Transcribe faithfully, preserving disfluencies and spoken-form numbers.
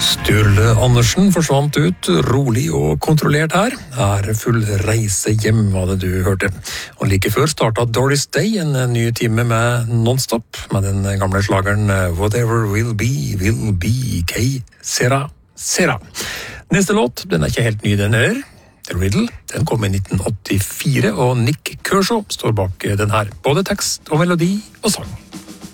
Sturle Andersen forsvant ut, rolig og kontrollert her. Her full reise hjem var det du hørte. Og like før startet Doris Day en ny time med non-stop, med den gamle slageren Whatever Will Be, Will Be, Kay Sera, Sera. Neste låt, den er ikke helt ny den her. The Riddle, den kom i nitten åttifire, og Nick Kershaw står bak den her. Både tekst og melodi og sang.